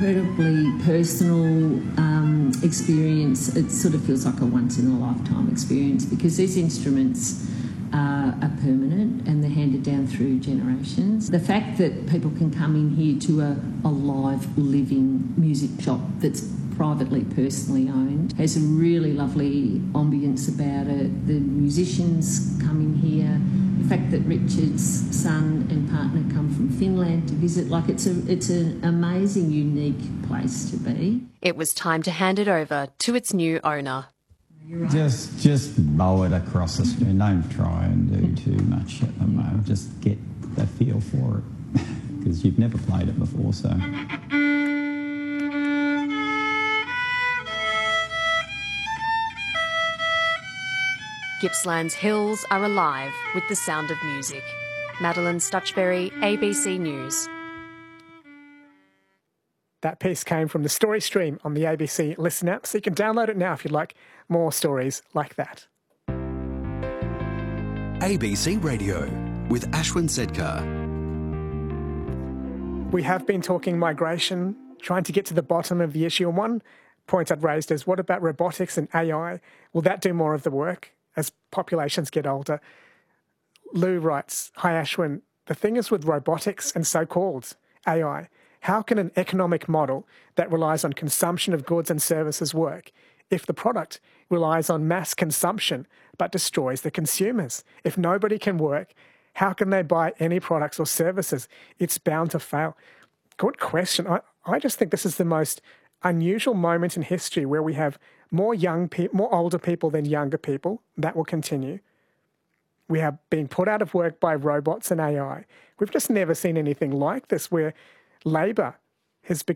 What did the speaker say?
incredibly personal experience. It sort of feels like a once-in-a-lifetime experience because these instruments are permanent and they're handed down through generations. The fact that people can come in here to a live, living music shop that's privately, personally owned has a really lovely ambience about it. The musicians come in here. The fact that Richard's son and partner come from Finland to visit, it's an amazing, unique place to be. It was time to hand it over to its new owner. Just bow it across the screen. Don't try and do too much at the moment. Just get the feel for it because you've never played it before, so... Gippsland's hills are alive with the sound of music. Madeline Stutchberry, ABC News. That piece came from the Story Stream on the ABC Listen app, so you can download it now if you'd like more stories like that. ABC Radio with Ashwin Sedkar. We have been talking migration, trying to get to the bottom of the issue, and one point I'd raised is, what about robotics and AI? Will that do more of the work as populations get older? Lou writes, "Hi Ashwin, the thing is with robotics and so-called AI, how can an economic model that relies on consumption of goods and services work if the product relies on mass consumption but destroys the consumers? If nobody can work, how can they buy any products or services? It's bound to fail." Good question. I just think this is the most unusual moment in history where we have more older people than younger people. That will continue. We are being put out of work by robots and AI. We've just never seen anything like this, where labour has